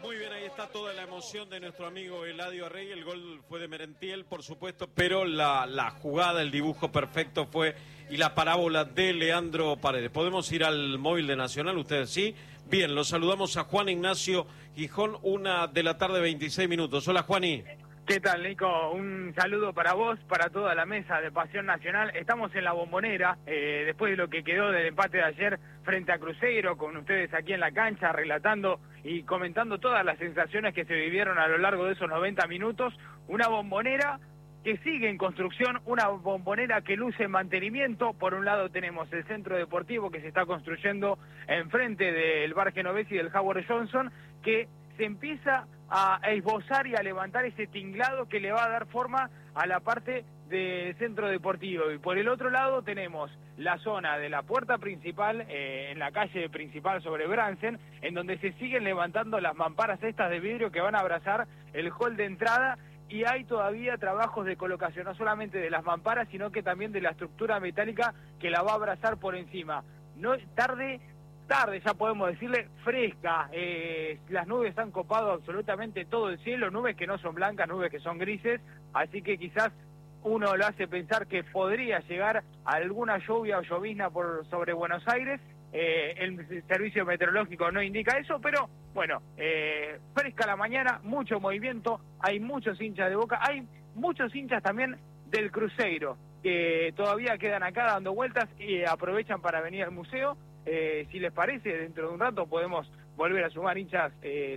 Muy bien, ahí está toda la emoción de nuestro amigo Eladio Arrey. El gol fue de Merentiel, por supuesto, pero la jugada, el dibujo perfecto fue y la parábola de Leandro Paredes. ¿Podemos ir al móvil de Nacional? ¿Ustedes sí? Bien, los saludamos a Juan Ignacio Gijón, 1:26 p.m. Hola, Juani. ¿Qué tal, Nico? Un saludo para vos, para toda la mesa de Pasión Nacional. Estamos en la Bombonera, después de lo que quedó del empate de ayer frente a Cruzeiro, con ustedes aquí en la cancha, relatando y comentando todas las sensaciones que se vivieron a lo largo de esos 90 minutos. Una Bombonera que sigue en construcción, una Bombonera que luce en mantenimiento. Por un lado tenemos el centro deportivo que se está construyendo enfrente del Bar Genovesi y del Howard Johnson, que se empieza a esbozar y a levantar ese tinglado que le va a dar forma a la parte del centro deportivo. Y por el otro lado tenemos la zona de la puerta principal, en la calle principal sobre Bransen, en donde se siguen levantando las mamparas estas de vidrio que van a abrazar el hall de entrada, y hay todavía trabajos de colocación, no solamente de las mamparas, sino que también de la estructura metálica que la va a abrazar por encima. No tarde, ya podemos decirle, fresca. Las nubes han copado absolutamente todo el cielo, nubes que no son blancas, nubes que son grises, así que quizás uno lo hace pensar que podría llegar alguna lluvia o llovizna sobre Buenos Aires. El servicio meteorológico no indica eso, pero bueno, fresca la mañana, mucho movimiento, hay muchos hinchas de Boca, hay muchos hinchas también del Cruzeiro, que todavía quedan acá dando vueltas y aprovechan para venir al museo. Si les parece, dentro de un rato podemos volver a sumar hinchas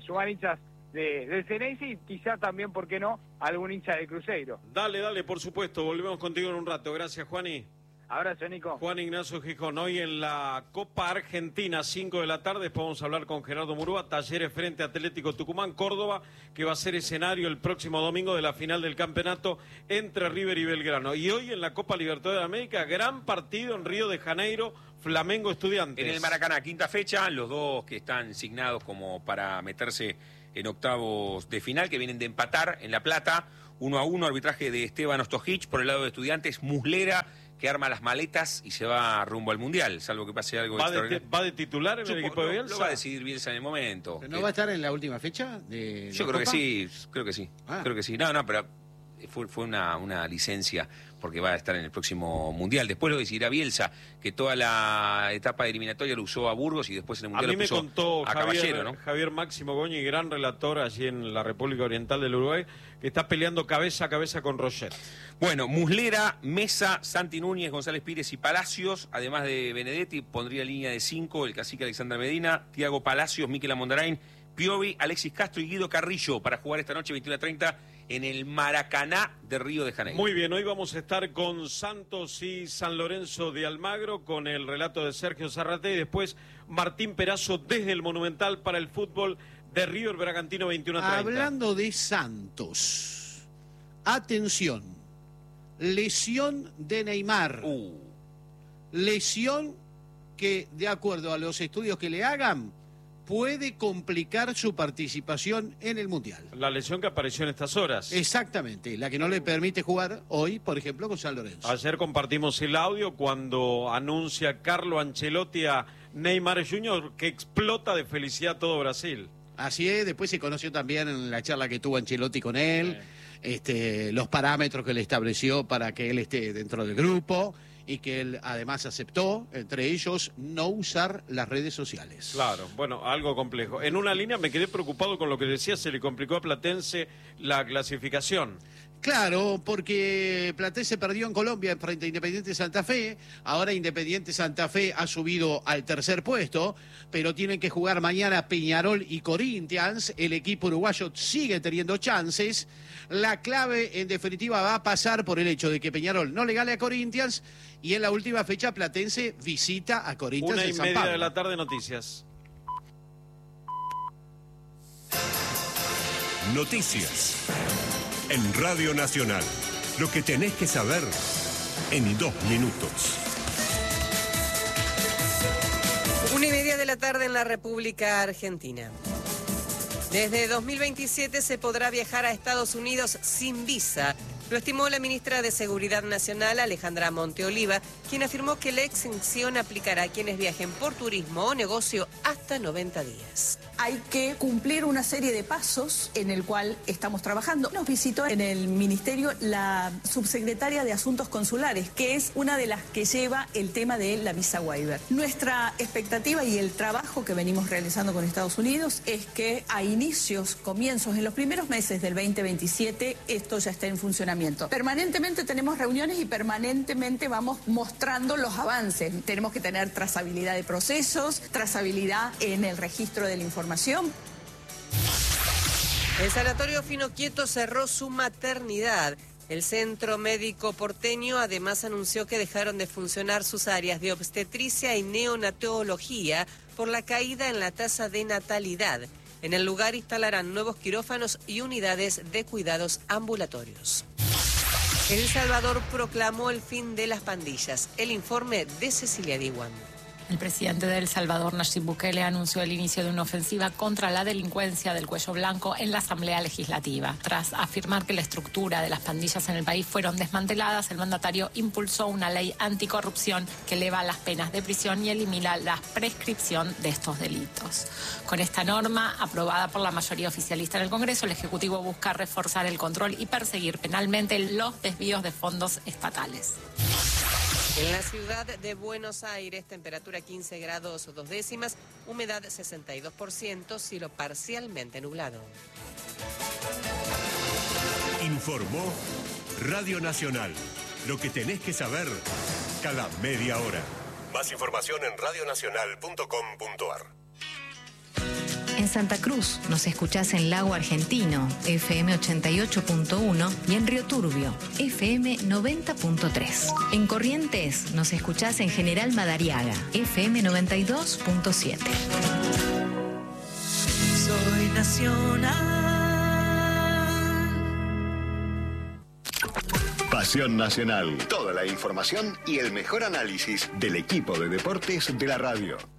del Ceneice y quizá también, ¿por qué no?, algún hincha del Cruzeiro. Dale, por supuesto, volvemos contigo en un rato. Gracias, Juani. Abrazo, Nico. Juan Ignacio Gijón, hoy en la Copa Argentina, 5 de la tarde, después vamos a hablar con Gerardo Murúa, Talleres frente a Atlético Tucumán, Córdoba, que va a ser escenario el próximo domingo de la final del campeonato entre River y Belgrano. Y hoy en la Copa Libertadores de América, gran partido en Río de Janeiro, Flamengo Estudiantes. En el Maracaná, quinta fecha, los dos que están signados como para meterse en octavos de final, que vienen de empatar en La Plata, 1-1, arbitraje de Esteban Ostojic. Por el lado de Estudiantes, Muslera, que arma las maletas y se va rumbo al Mundial, salvo que pase algo extraordinario. ¿Va de titular en el equipo de Bielsa? Lo va a decidir Bielsa en el momento. ¿Pero no va a estar en la última fecha? Yo creo que sí, creo que sí. No, pero fue una licencia, porque va a estar en el próximo Mundial. Después lo decidirá Bielsa, que toda la etapa eliminatoria lo usó a Burgos y después en el Mundial lo puso a mí me contó Caballero, ¿no? Javier Máximo Goñi, gran relator allí en la República Oriental del Uruguay, que está peleando cabeza a cabeza con Roger. Bueno, Muslera, Mesa, Santi Núñez, González Pires y Palacios, además de Benedetti, pondría línea de 5 el cacique Alexander Medina, Tiago Palacios, Miquel Amondarain, Piovi, Alexis Castro y Guido Carrillo para jugar esta noche 21:30 en el Maracaná de Río de Janeiro. Muy bien, hoy vamos a estar con Santos y San Lorenzo de Almagro, con el relato de Sergio Zarrate, y después Martín Perazo desde el Monumental para el fútbol de River Bragantino 21:30. Hablando de Santos, atención, lesión de Neymar. Lesión que, de acuerdo a los estudios que le hagan, puede complicar su participación en el Mundial. La lesión que apareció en estas horas. Exactamente, la que no le permite jugar hoy, por ejemplo, con San Lorenzo. Ayer compartimos el audio cuando anuncia Carlo Ancelotti a Neymar Jr., que explota de felicidad todo Brasil. Así es, después se conoció también en la charla que tuvo Ancelotti con él, los parámetros que le estableció para que él esté dentro del grupo, y que él además aceptó, entre ellos, no usar las redes sociales. Claro, bueno, algo complejo. En una línea me quedé preocupado con lo que decía, se le complicó a Platense la clasificación. Claro, porque Platense perdió en Colombia frente a Independiente Santa Fe. Ahora Independiente Santa Fe ha subido al tercer puesto, pero tienen que jugar mañana Peñarol y Corinthians. El equipo uruguayo sigue teniendo chances. La clave, en definitiva, va a pasar por el hecho de que Peñarol no le gane a Corinthians, y en la última fecha Platense visita a Corinthians en San Pablo. 1:30 de la tarde, noticias. Noticias en Radio Nacional. Lo que tenés que saber en 2 minutos. 1:30 de la tarde en la República Argentina. Desde 2027 se podrá viajar a Estados Unidos sin visa, Lo estimó la ministra de Seguridad Nacional, Alejandra Monteoliva, quien afirmó que la exención aplicará a quienes viajen por turismo o negocio hasta 90 días. Hay que cumplir una serie de pasos en el cual estamos trabajando. Nos visitó en el Ministerio la subsecretaria de Asuntos Consulares, que es una de las que lleva el tema de la visa waiver. Nuestra expectativa y el trabajo que venimos realizando con Estados Unidos es que a comienzos, en los primeros meses del 2027, esto ya esté en funcionamiento. Permanentemente tenemos reuniones y permanentemente vamos mostrando los avances. Tenemos que tener trazabilidad de procesos, trazabilidad en el registro de la información. El Sanatorio Finoquieto cerró su maternidad. El Centro Médico Porteño además anunció que dejaron de funcionar sus áreas de obstetricia y neonatología por la caída en la tasa de natalidad. En el lugar instalarán nuevos quirófanos y unidades de cuidados ambulatorios. El Salvador proclamó el fin de las pandillas. El informe de Cecilia Diwan. El presidente de El Salvador, Nayib Bukele, anunció el inicio de una ofensiva contra la delincuencia del cuello blanco en la Asamblea Legislativa. Tras afirmar que la estructura de las pandillas en el país fueron desmanteladas, el mandatario impulsó una ley anticorrupción que eleva las penas de prisión y elimina la prescripción de estos delitos. Con esta norma, aprobada por la mayoría oficialista en el Congreso, el Ejecutivo busca reforzar el control y perseguir penalmente los desvíos de fondos estatales. En la ciudad de Buenos Aires, temperatura 15 grados 2 décimas, humedad 62%, cielo parcialmente nublado. Informó Radio Nacional. Lo que tenés que saber cada media hora. Más información en radionacional.com.ar. En Santa Cruz nos escuchás en Lago Argentino, FM 88.1 y en Río Turbio, FM 90.3. En Corrientes nos escuchás en General Madariaga, FM 92.7. Soy nacional. Pasión Nacional. Toda la información y el mejor análisis del equipo de deportes de la radio.